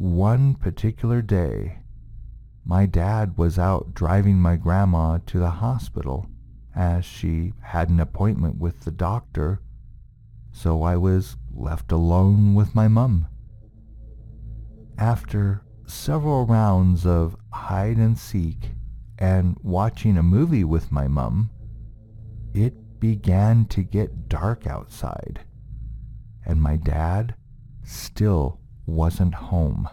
one particular day, my dad was out driving my grandma to the hospital as she had an appointment with the doctor, so I was left alone with my mum. After several rounds of hide and seek and watching a movie with my mum, it began to get dark outside, and my dad still wasn't home.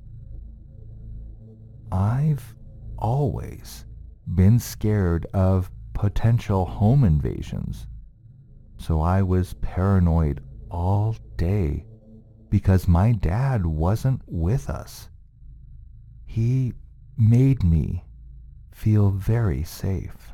I've always been scared of potential home invasions, so I was paranoid all day because my dad wasn't with us. He made me feel very safe.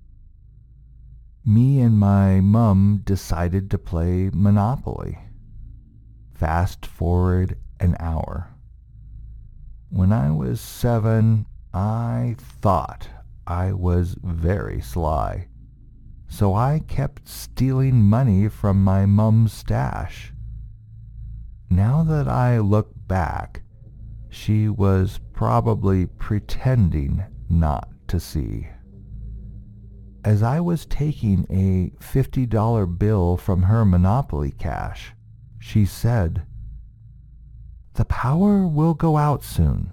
Me and my mum decided to play Monopoly. Fast forward an hour. When I was 7, I thought I was very sly, so I kept stealing money from my mum's stash. Now that I look back, she was probably pretending not to see. As I was taking a $50 bill from her Monopoly cash, she said, "The power will go out soon."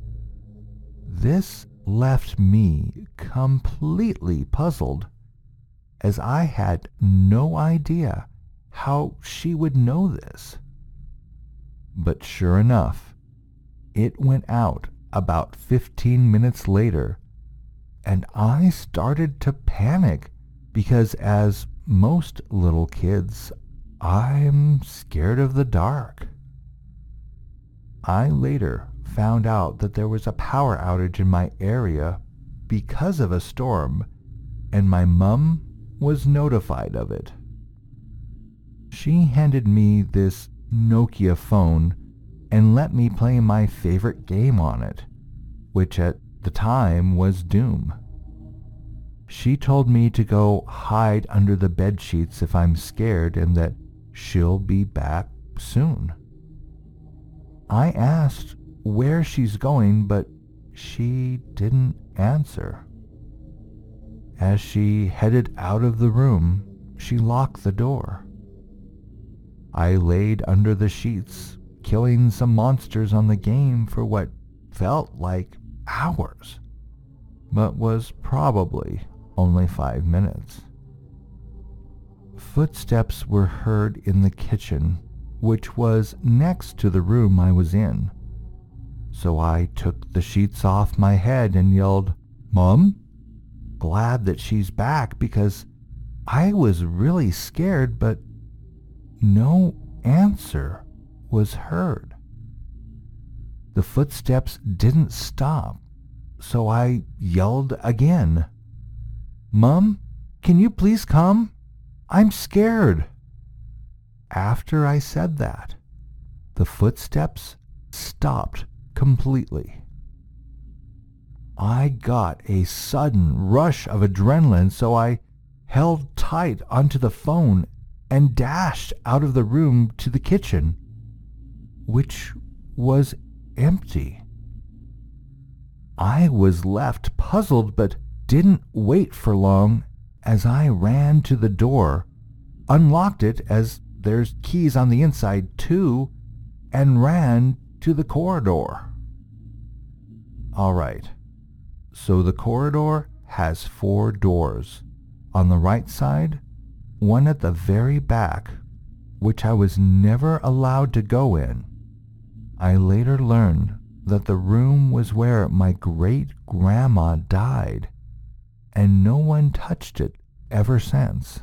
This left me completely puzzled, as I had no idea how she would know this. But sure enough, it went out about 15 minutes later, and I started to panic because, as most little kids, I'm scared of the dark. I later found out that there was a power outage in my area because of a storm, and my mum was notified of it. She handed me this Nokia phone and let me play my favorite game on it, which at the time was Doom. She told me to go hide under the bed sheets if I'm scared and that she'll be back soon. I asked where she's going, but she didn't answer. As she headed out of the room, she locked the door. I laid under the sheets, killing some monsters on the game for what felt like hours, but was probably only 5 minutes. Footsteps were heard in the kitchen, which was next to the room I was in. So I took the sheets off my head and yelled, "Mom?" Glad that she's back because I was really scared, but no answer was heard. The footsteps didn't stop, so I yelled again, "Mom, can you please come? I'm scared." After I said that, the footsteps stopped completely. I got a sudden rush of adrenaline, so I held tight onto the phone and dashed out of the room to the kitchen, which was empty. I was left puzzled, but didn't wait for long as I ran to the door, unlocked it as there's keys on the inside too, and ran to the corridor. All right, so the corridor has 4 doors. On the right side, one at the very back, which I was never allowed to go in. I later learned that the room was where my great-grandma died, and no one touched it ever since.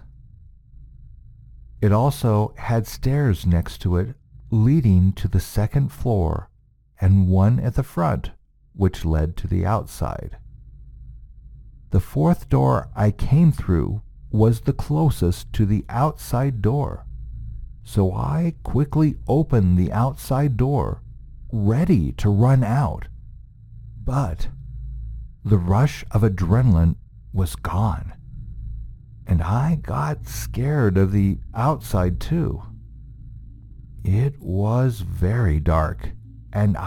It also had stairs next to it leading to the 2nd floor, and one at the front, which led to the outside. The 4th door I came through was the closest to the outside door, so I quickly opened the outside door, ready to run out. But the rush of adrenaline was gone, and I got scared of the outside too. It was very dark, and